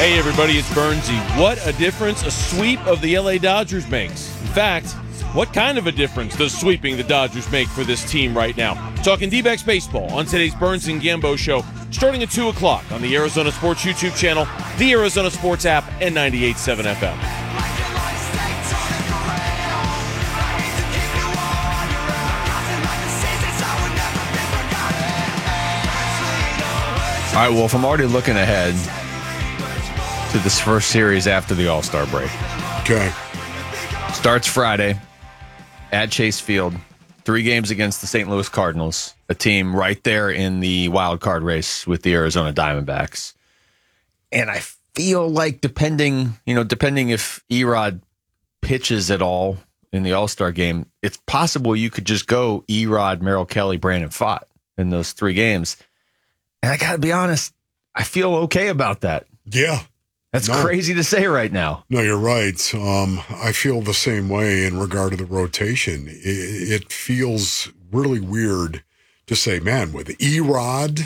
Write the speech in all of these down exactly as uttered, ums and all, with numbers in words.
Hey everybody, it's Bernsey. What a difference a sweep of the L A Dodgers makes. In fact, what kind of a difference does sweeping the Dodgers make for this team right now? Talking D-backs baseball on today's Burns and Gambo show, starting at two o'clock on the Arizona Sports YouTube channel, the Arizona Sports app, and ninety-eight point seven F M. All right, Wolf, I'm already looking ahead to this first series after the All-Star break. Okay. Starts Friday at Chase Field. Three games against the Saint Louis Cardinals, a team right there in the wild card race with the Arizona Diamondbacks. And I feel like depending, you know, depending if Erod pitches at all in the All-Star game, it's possible you could just go Erod, Merrill Kelly, Brandon Pfaadt in those three games. And I got to be honest, I feel okay about that. Yeah. That's no. crazy to say right now. No, you're right. Um, I feel the same way in regard to the rotation. It, it feels really weird to say, man, with Erod,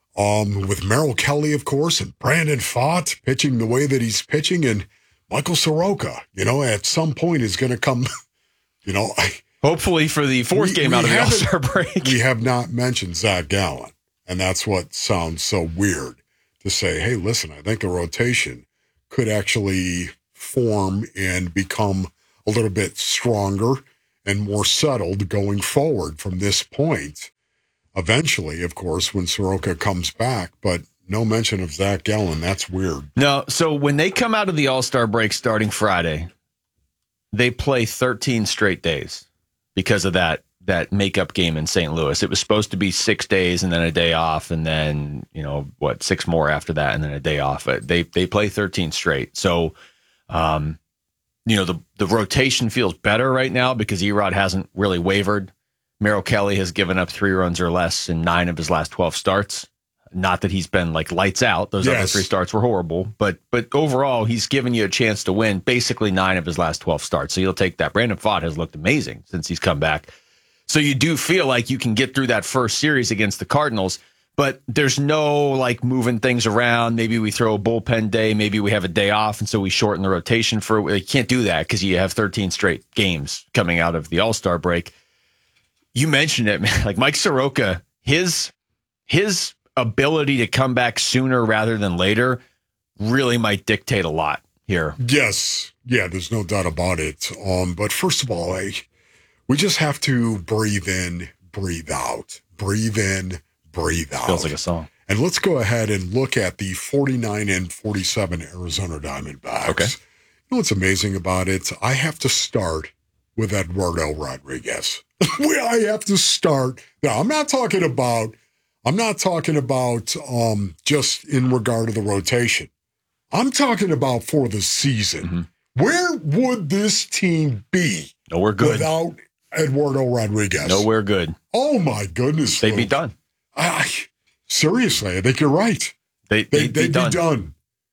um, with Merrill Kelly, of course, and Brandon Pfaadt pitching the way that he's pitching, and Michael Soroka, you know, at some point is going to come, you know. I, Hopefully for the fourth we, game we out of the All-Star break. We have not mentioned Zach Gallen, and that's what sounds so weird to say, hey, listen, I think the rotation could actually form and become a little bit stronger and more settled going forward from this point. Eventually, of course, when Soroka comes back, but no mention of Zach Gallen. That's weird. No, so when they come out of the All-Star break starting Friday, they play thirteen straight days because of that that makeup game in Saint Louis. It was supposed to be six days and then a day off, and then, you know, what, six more after that and then a day off. They they play thirteen straight. So, um, you know, the, the rotation feels better right now because Erod hasn't really wavered. Merrill Kelly has given up three runs or less in nine of his last twelve starts. Not that he's been like lights out. Those yes. other three starts were horrible, but but overall, he's given you a chance to win basically nine of his last twelve starts. So you'll take that. Brandon Pfaadt has looked amazing since he's come back. So you do feel like you can get through that first series against the Cardinals, but there's no like moving things around. Maybe we throw a bullpen day. Maybe we have a day off, and so we shorten the rotation for. You can't do that because you have thirteen straight games coming out of the All-Star break. You mentioned it, man. Like Mike Soroka, his his ability to come back sooner rather than later really might dictate a lot here. Yes, yeah, there's no doubt about it. Um, but first of all, I. We just have to breathe in, breathe out. Breathe in, breathe out. Feels like a song. And let's go ahead and look at the forty-nine and forty-seven Arizona Diamondbacks. Okay. You know what's amazing about it? I have to start with Eduardo Rodriguez. I have to start. Now, I'm not talking about, I'm not talking about um, just in regard to the rotation. I'm talking about for the season. Mm-hmm. Where would this team be? Nowhere good. Without Eduardo Rodriguez. Nowhere good. Oh, my goodness. They'd be done. I, seriously, I think you're right. They, they, they'd, they'd be, done. be done.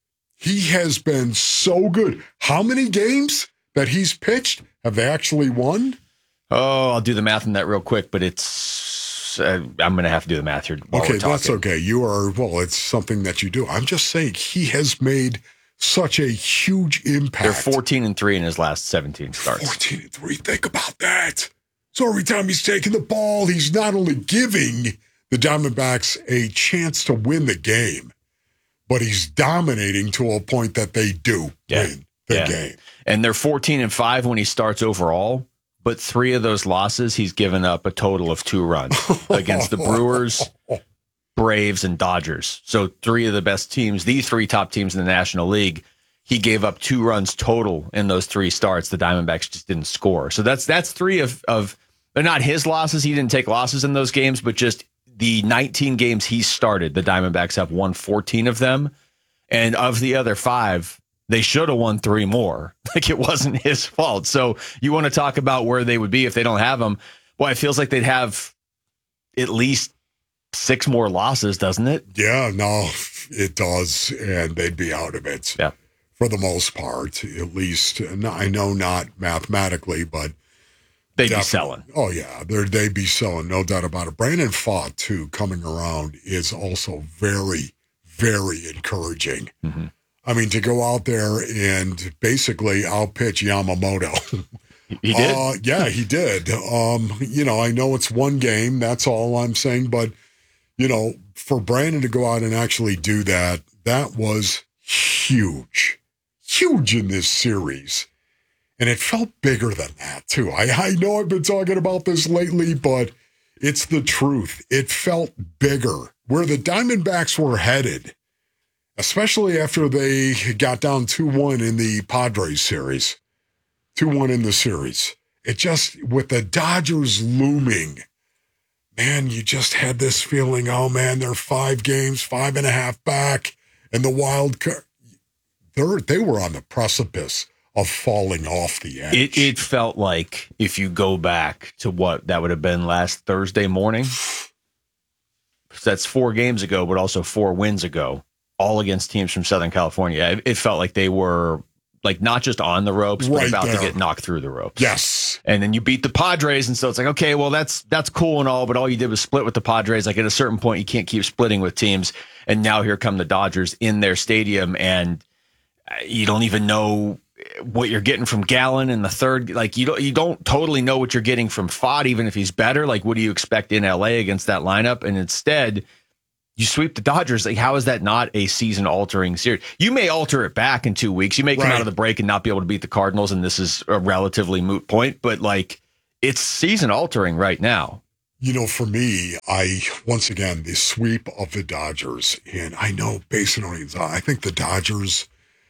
He has been so good. How many games that he's pitched have they actually won? Oh, I'll do the math on that real quick, but it's, uh, I'm going to have to do the math here while okay, we're talking. That's okay. You are, well, it's something that you do. I'm just saying he has made such a huge impact. They're fourteen and three in his last seventeen starts. fourteen and three. Think about that. So every time he's taking the ball, he's not only giving the Diamondbacks a chance to win the game, but he's dominating to a point that they do yeah. win the yeah. game. And they're fourteen and five when he starts overall, but three of those losses, he's given up a total of two runs against the Brewers, Braves, and Dodgers. So three of the best teams, the three top teams in the National League, he gave up two runs total in those three starts. The Diamondbacks just didn't score. So that's that's three of, of they're not his losses. He didn't take losses in those games, but just the nineteen games he started, the Diamondbacks have won fourteen of them. And of the other five, they should have won three more. Like it wasn't his fault. So you want to talk about where they would be if they don't have him. Well, it feels like they'd have at least six more losses, doesn't it? Yeah, no, it does. And they'd be out of it. Yeah. For the most part, at least. I know not mathematically, but they'd be selling. Oh, yeah, they'd be selling, no doubt about it. Brandon Pfaadt, too, coming around is also very, very encouraging. Mm-hmm. I mean, to go out there and basically outpitch Yamamoto. He did? Uh, yeah, he did. Um, you know, I know it's one game. That's all I'm saying. But, you know, for Brandon to go out and actually do that, that was huge. Huge in this series. And it felt bigger than that, too. I, I know I've been talking about this lately, but it's the truth. It felt bigger. Where the Diamondbacks were headed, especially after they got down two one in the Padres series, two one in the series. It just, with the Dodgers looming, man, you just had this feeling, oh, man, they're five games, five and a half back, and the wild card, they were on the precipice of falling off the edge. It, it felt like, if you go back to what that would have been last Thursday morning, that's four games ago, but also four wins ago, all against teams from Southern California. It, it felt like they were like not just on the ropes, but right about there. to get knocked through the ropes. Yes. And then you beat the Padres, and so it's like, okay, well, that's that's cool and all, but all you did was split with the Padres. Like at a certain point, you can't keep splitting with teams. And now here come the Dodgers in their stadium, and you don't even know what you're getting from Gallen in the third. Like you don't you don't totally know what you're getting from Fott, even if he's better. Like what do you expect in L A against that lineup? And instead, you sweep the Dodgers. Like how is that not a season altering series? You may alter it back in two weeks. You may come right. out of the break and not be able to beat the Cardinals, and this is a relatively moot point. But like it's season altering right now. You know, for me, I, once again, the sweep of the Dodgers, and I know based on, I think the Dodgers,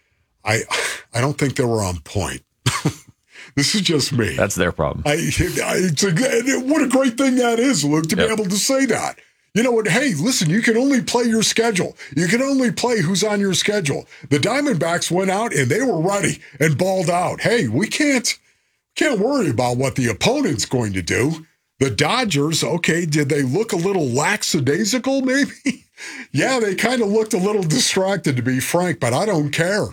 I I don't think they were on point. This is just me. That's their problem. I, I it's a, what a great thing that is, Luke, to Yep. be able to say that. You know what? Hey, listen, you can only play your schedule. You can only play who's on your schedule. The Diamondbacks went out and they were ready and balled out. Hey, we can't can't worry about what the opponent's going to do. The Dodgers, okay, did they look a little lackadaisical maybe? Yeah, they kind of looked a little distracted, to be frank, but I don't care.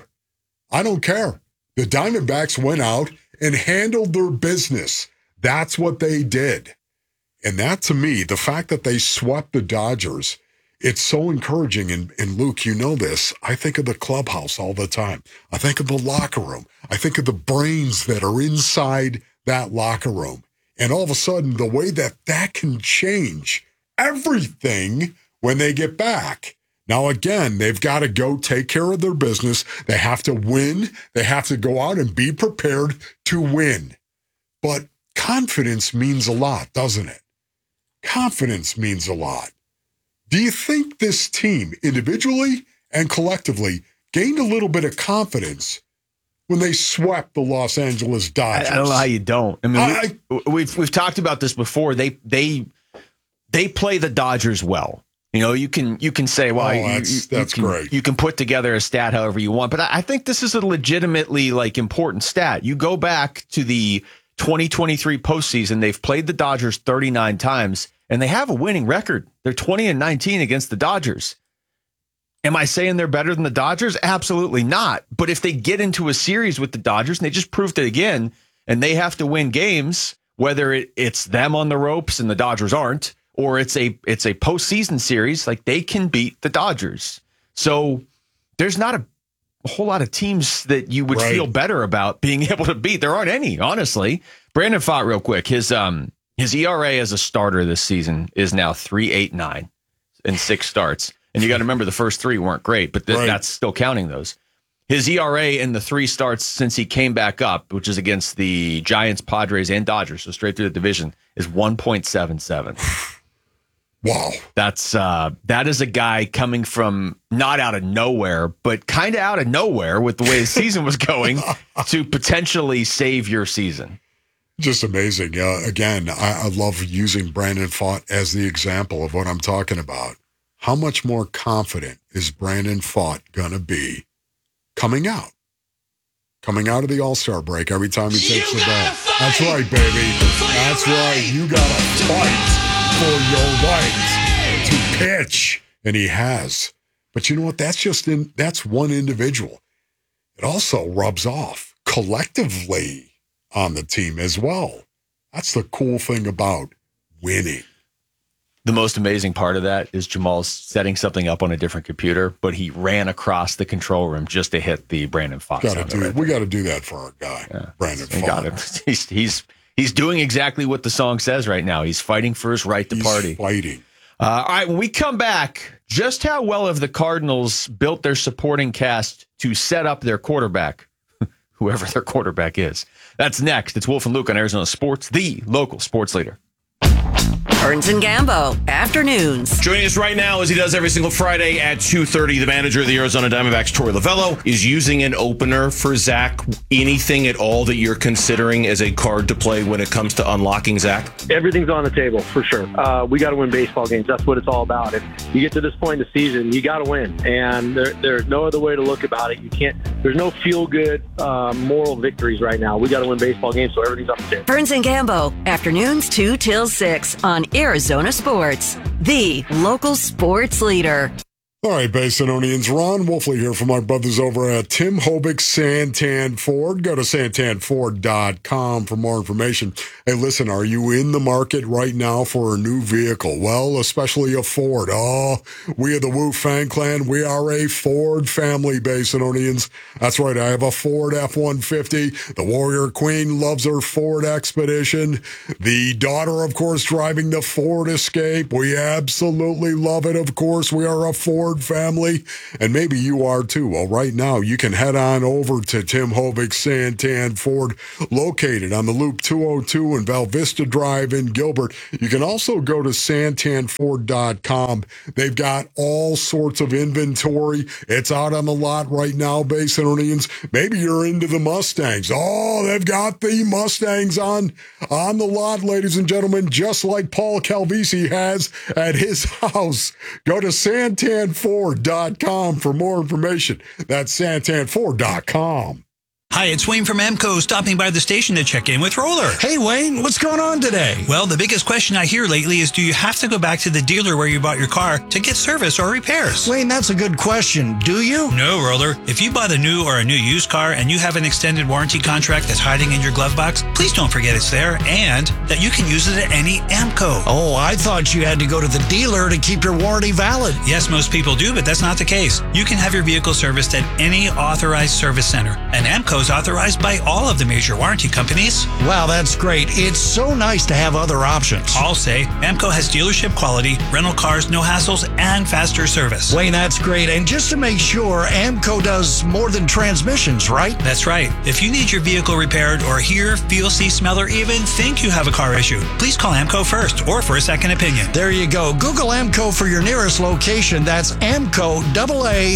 I don't care. The Diamondbacks went out and handled their business. That's what they did. And that, to me, the fact that they swept the Dodgers, it's so encouraging. And, and Luke, you know this. I think of the clubhouse all the time. I think of the locker room. I think of the brains that are inside that locker room. And all of a sudden, the way that that can change everything when they get back. Now, again, they've got to go take care of their business. They have to win. They have to go out and be prepared to win. But confidence means a lot, doesn't it? Confidence means a lot. Do you think this team, individually and collectively, gained a little bit of confidence when they swept the Los Angeles Dodgers? I, I don't know how you don't. I mean, I, we, we've we've talked about this before. They they they play the Dodgers well. You know, you can you can say, well, Oh, you, that's- you, that's you can, great. You can put together a stat however you want, but I, I think this is a legitimately like important stat. You go back to the twenty twenty-three postseason; they've played the Dodgers thirty-nine times, and they have a winning record. They're twenty and nineteen against the Dodgers. Am I saying they're better than the Dodgers? Absolutely not. But if they get into a series with the Dodgers, and they just proved it again, and they have to win games, whether it, it's them on the ropes and the Dodgers aren't, or it's a it's a postseason series, like they can beat the Dodgers. So there's not a, a whole lot of teams that you would Right. feel better about being able to beat. There aren't any, honestly. Brandon Pfaadt, real quick, his um his E R A as a starter this season is now three point eight nine in six starts. And you got to remember the first three weren't great, but th- Right. that's still counting those. His E R A in the three starts since he came back up, which is against the Giants, Padres, and Dodgers, so straight through the division, is one point seven seven. wow. That's uh, that is a guy coming from not out of nowhere, but kind of out of nowhere with the way the season was going to potentially save your season. Just amazing. Uh, again, I, I love using Brandon Pfaadt as the example of what I'm talking about. How much more confident is Brandon Pfaadt going to be coming out? Coming out of the All-Star break every time he takes the bat. That's right, baby. That's right. You got to fight for your right to pitch. And he has. But you know what? That's just in, that's one individual. It also rubs off collectively on the team as well. That's the cool thing about winning. The most amazing part of that is Jamal's setting something up on a different computer, but he ran across the control room just to hit the Brandon Fox. Gotta do, right we got to do that for our guy, yeah. Brandon Fox. Got it. He's, he's, he's doing exactly what the song says right now. He's fighting for his right to he's party. fighting. Uh, all right, when we come back, just how well have the Cardinals built their supporting cast to set up their quarterback, whoever their quarterback is? That's next. It's Wolf and Luke on Arizona Sports, the local sports leader. Burns and Gambo, afternoons. Joining us right now, as he does every single Friday at two thirty, the manager of the Arizona Diamondbacks, Torey Lovullo, is using an opener for Zach. Anything at all that you're considering as a card to play when it comes to unlocking Zach? Everything's on the table, for sure. Uh, we got to win baseball games. That's what it's all about. If you get to this point in the season, you got to win. And there, there's no other way to look about it. You can't, there's no feel-good uh, moral victories right now. We got to win baseball games, so everything's on the table. Burns and Gambo, afternoons two till six on Arizona Sports, the local sports leader. All right, Basinonians, Ron Wolfley here from my brothers over at Tim Hobick Santan Ford. Go to santan ford dot com for more information. Hey, listen, are you in the market right now for a new vehicle? Well, especially a Ford. Oh, we are the Wu Fang Clan. We are a Ford family, Basinonians. That's right, I have a Ford F one fifty. The Warrior Queen loves her Ford Expedition. The daughter, of course, driving the Ford Escape. We absolutely love it, of course. We are a Ford family, and maybe you are too. Well, right now, you can head on over to Tim Hobick Santan Ford, located on the Loop two oh two and Val Vista Drive in Gilbert. You can also go to santan ford dot com. They've got all sorts of inventory. It's out on the lot right now, Basinonians. Maybe you're into the Mustangs. Oh, they've got the Mustangs on, on the lot, ladies and gentlemen, just like Paul Calvisi has at his house. Go to santan ford dot com for more information. That's santan ford dot com. Hi, it's Wayne from Amco, stopping by the station to check in with Roller. Hey, Wayne, what's going on today? Well, the biggest question I hear lately is, do you have to go back to the dealer where you bought your car to get service or repairs? Wayne, that's a good question. Do you? No, Roller. If you bought a new or a new used car and you have an extended warranty contract that's hiding in your glove box, please don't forget it's there and that you can use it at any Amco. Oh, I thought you had to go to the dealer to keep your warranty valid. Yes, most people do, but that's not the case. You can have your vehicle serviced at any authorized service center, and Amco's authorized by all of the major warranty companies. Wow, that's great. It's so nice to have other options. I'll say Amco has dealership quality, rental cars, no hassles, and faster service. Wayne, that's great. And just to make sure, Amco does more than transmissions, right? That's right. If you need your vehicle repaired or hear, feel, see, smell, or even think you have a car issue, please call Amco first or for a second opinion. There you go. Google Amco for your nearest location. That's Amco, double A,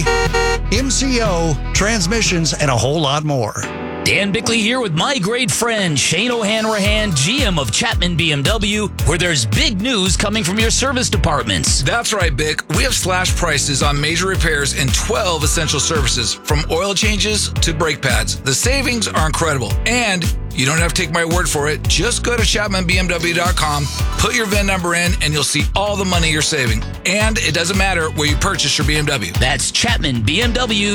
M C O, transmissions, and a whole lot more. Dan Bickley here with my great friend Shane O'Hanrahan, G M of Chapman B M W, where there's big news coming from your service departments. That's right, Bick. We have slash prices on major repairs in twelve essential services, from oil changes to brake pads. The savings are incredible, and you don't have to take my word for it. Just go to chapman b m w dot com, put your V I N number in, and you'll see all the money you're saving. And it doesn't matter where you purchase your B M W. That's chapman b m w